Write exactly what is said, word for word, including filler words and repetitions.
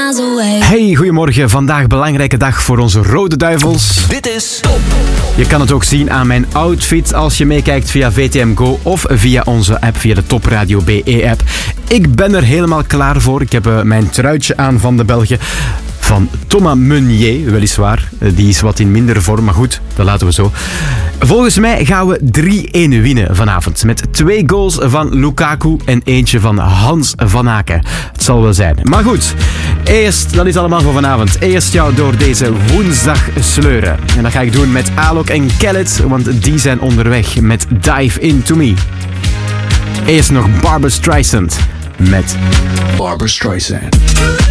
miles away. Hey, goedemorgen. Vandaag belangrijke dag voor onze Rode Duivels. Dit is Top. Je kan het ook zien aan mijn outfit als je meekijkt via V T M Go of via onze app, via de Top Radio B E-app. Ik ben er helemaal klaar voor. Ik heb uh, mijn truitje aan van de Belgen. Van Thomas Meunier, weliswaar. Die is wat in mindere vorm, maar goed, dat laten we zo. Volgens mij gaan we drie-een winnen vanavond. Met twee goals van Lukaku en eentje van Hans van Aken. Het zal wel zijn. Maar goed, eerst, dat is allemaal voor vanavond. Eerst jou door deze woensdag sleuren. En dat ga ik doen met Alok en Khaled, want die zijn onderweg met Dive Into Me. Eerst nog Barbra Streisand met Barbra Streisand.